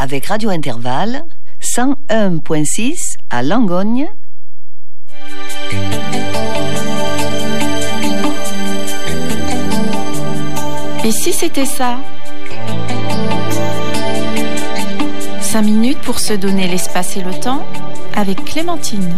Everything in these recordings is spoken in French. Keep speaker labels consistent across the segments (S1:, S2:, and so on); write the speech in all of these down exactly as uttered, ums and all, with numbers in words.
S1: avec Radio Intervalle, cent un virgule six à Langogne.
S2: Et si c'était ça ? Cinq minutes pour se donner l'espace et le temps avec Clémentine.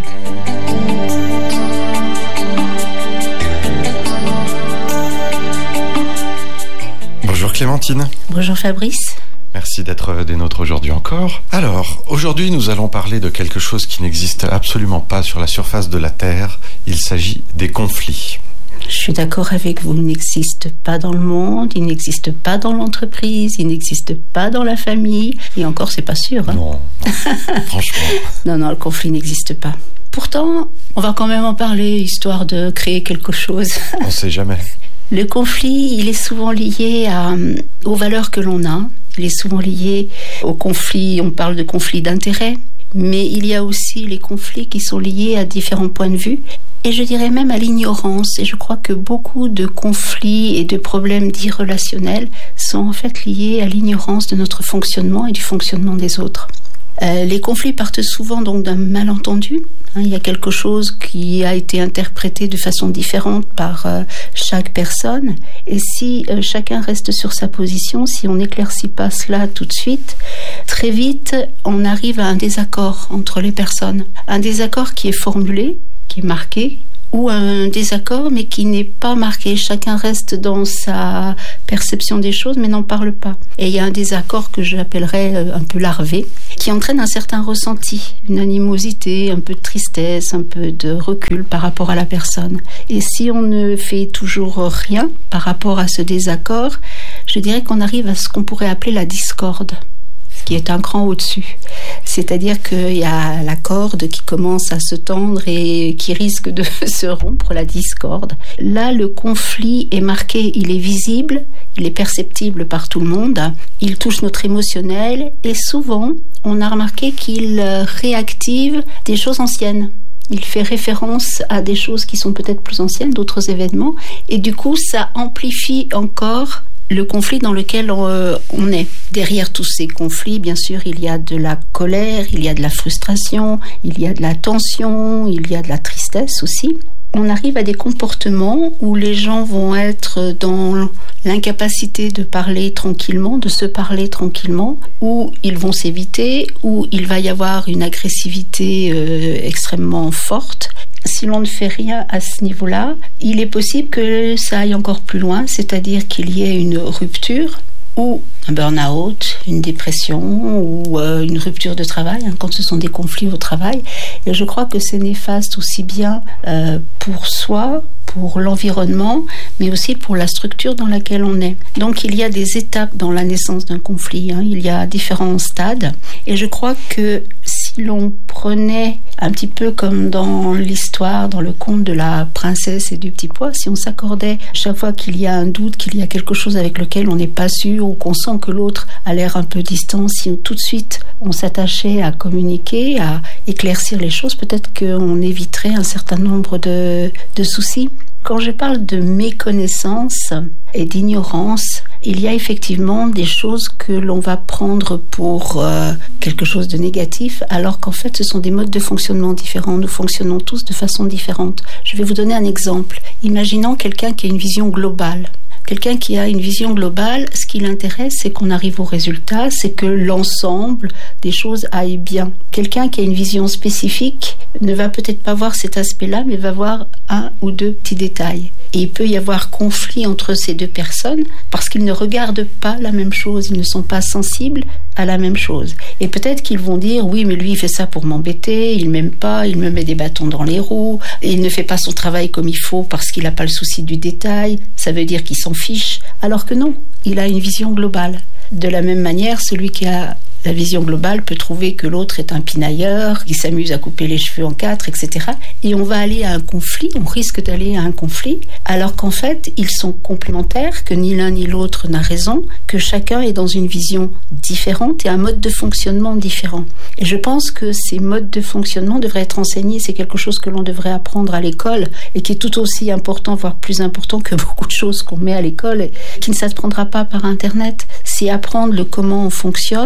S3: Bonjour Clémentine.
S4: Bonjour Fabrice.
S3: Merci d'être des nôtres aujourd'hui encore. Alors, aujourd'hui nous allons parler de quelque chose qui n'existe absolument pas sur la surface de la Terre. Il s'agit des conflits.
S4: Je suis d'accord avec vous, il n'existe pas dans le monde, il n'existe pas dans l'entreprise, il n'existe pas dans la famille, et encore c'est pas sûr. Hein.
S3: Non, franchement.
S4: Non, non, le conflit n'existe pas. Pourtant, on va quand même en parler, histoire de créer quelque chose.
S3: On ne sait jamais.
S4: Le conflit, il est souvent lié à, aux valeurs que l'on a, il est souvent lié au conflit, on parle de conflit d'intérêts, mais il y a aussi les conflits qui sont liés à différents points de vue, et je dirais même à l'ignorance. Et je crois que beaucoup de conflits et de problèmes dits relationnels sont en fait liés à l'ignorance de notre fonctionnement et du fonctionnement des autres. Euh, les conflits partent souvent donc d'un malentendu. Hein, il y a quelque chose qui a été interprété de façon différente par euh, chaque personne. Et si euh, chacun reste sur sa position, si on n'éclaircit pas cela tout de suite, très vite, on arrive à un désaccord entre les personnes. Un désaccord qui est formulé, qui est marqué, ou un désaccord mais qui n'est pas marqué. Chacun reste dans sa perception des choses mais n'en parle pas. Et il y a un désaccord que j'appellerais un peu larvé, qui entraîne un certain ressenti, une animosité, un peu de tristesse, un peu de recul par rapport à la personne. Et si on ne fait toujours rien par rapport à ce désaccord, je dirais qu'on arrive à ce qu'on pourrait appeler la discorde, qui est un cran au-dessus. C'est-à-dire qu'il y a la corde qui commence à se tendre et qui risque de se rompre, la discorde. Là, le conflit est marqué, il est visible, il est perceptible par tout le monde, il touche notre émotionnel et souvent, on a remarqué qu'il réactive des choses anciennes. Il fait référence à des choses qui sont peut-être plus anciennes, d'autres événements, et du coup, ça amplifie encore le conflit dans lequel on est. Derrière tous ces conflits, bien sûr, il y a de la colère, il y a de la frustration, il y a de la tension, il y a de la tristesse aussi. On arrive à des comportements où les gens vont être dans l'incapacité de parler tranquillement, de se parler tranquillement, où ils vont s'éviter, où il va y avoir une agressivité euh, extrêmement forte. Si l'on ne fait rien à ce niveau-là, il est possible que ça aille encore plus loin, c'est-à-dire qu'il y ait une rupture ou un burn-out, une dépression ou euh, une rupture de travail, hein, quand ce sont des conflits au travail. Et je crois que c'est néfaste aussi bien euh, pour soi, pour l'environnement, mais aussi pour la structure dans laquelle on est. Donc il y a des étapes dans la naissance d'un conflit, hein. Il y a différents stades, et je crois que si l'on prenait un petit peu comme dans l'histoire, dans le conte de la princesse et du petit pois, si on s'accordait chaque fois qu'il y a un doute, qu'il y a quelque chose avec lequel on n'est pas sûr, ou qu'on sent que l'autre a l'air un peu distant, si on, tout de suite on s'attachait à communiquer, à éclaircir les choses, peut-être qu'on éviterait un certain nombre de, de soucis. Quand je parle de méconnaissance et d'ignorance, il y a effectivement des choses que l'on va prendre pour euh, quelque chose de négatif, alors qu'en fait ce sont des modes de fonctionnement différents. Nous fonctionnons tous de façon différente. Je vais vous donner un exemple. Imaginons quelqu'un qui a une vision globale. Quelqu'un qui a une vision globale, ce qui l'intéresse, c'est qu'on arrive au résultat, c'est que l'ensemble des choses aille bien. Quelqu'un qui a une vision spécifique ne va peut-être pas voir cet aspect-là, mais va voir un ou deux petits détails. Et il peut y avoir conflit entre ces deux personnes parce qu'ils ne regardent pas la même chose, ils ne sont pas sensibles à la même chose. Et peut-être qu'ils vont dire, oui, mais lui, il fait ça pour m'embêter, il m'aime pas, il me met des bâtons dans les roues, et il ne fait pas son travail comme il faut parce qu'il n'a pas le souci du détail, ça veut dire qu'il s'en fiche. Alors que non, il a une vision globale. De la même manière, celui qui a la vision globale peut trouver que l'autre est un pinailleur, qui s'amuse à couper les cheveux en quatre, et cetera. Et on va aller à un conflit, on risque d'aller à un conflit, alors qu'en fait, ils sont complémentaires, que ni l'un ni l'autre n'a raison, que chacun est dans une vision différente et un mode de fonctionnement différent. Et je pense que ces modes de fonctionnement devraient être enseignés, c'est quelque chose que l'on devrait apprendre à l'école et qui est tout aussi important, voire plus important que beaucoup de choses qu'on met à l'école et qui ne s'apprendra pas par Internet. C'est apprendre le comment on fonctionne, comprendre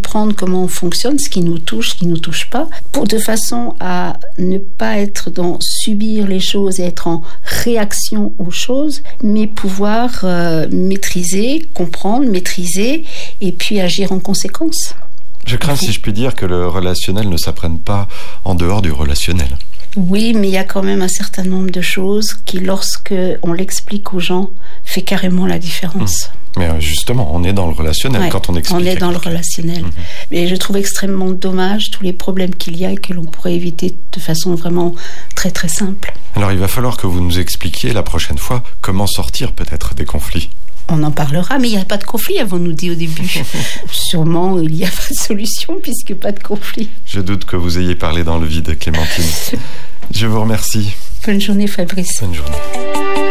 S4: comprendre comment on fonctionne, ce qui nous touche, ce qui nous touche pas, pour de façon à ne pas être dans subir les choses et être en réaction aux choses, mais pouvoir euh, maîtriser, comprendre, maîtriser et puis agir en conséquence.
S3: Je crains, si je puis dire, que le relationnel ne s'apprenne pas en dehors du relationnel.
S4: Oui, mais il y a quand même un certain nombre de choses qui, lorsque on l'explique aux gens, fait carrément la différence.
S3: Mmh. Mais justement, on est dans le relationnel ouais, quand on explique.
S4: On est dans le relationnel. Mmh. Mais je trouve extrêmement dommage tous les problèmes qu'il y a et que l'on pourrait éviter de façon vraiment très très simple.
S3: Alors il va falloir que vous nous expliquiez la prochaine fois comment sortir peut-être des conflits.
S4: On en parlera, mais il n'y a pas de conflit, avons-nous dit au début. Sûrement, il n'y a pas de solution puisque pas de conflit.
S3: Je doute que vous ayez parlé dans le vide, Clémentine. Je vous remercie.
S4: Bonne journée, Fabrice.
S3: Bonne journée.